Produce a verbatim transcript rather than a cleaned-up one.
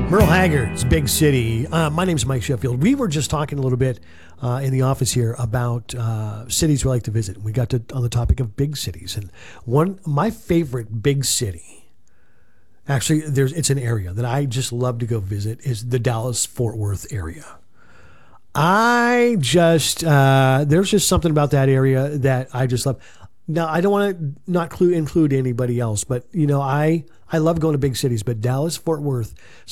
Merle Haggard's Big City. Uh, my name's Mike Sheffield. We were just talking a little bit uh, in the office here about uh, cities we like to visit. We got to on the topic of big cities, and one my favorite big city. Actually, there's it's an area that I just love to go visit is the Dallas-Fort Worth area. I just uh, there's just something about that area that I just love. Now, I don't want to not clue, include anybody else, but you know, I I love going to big cities, but Dallas, Fort Worth.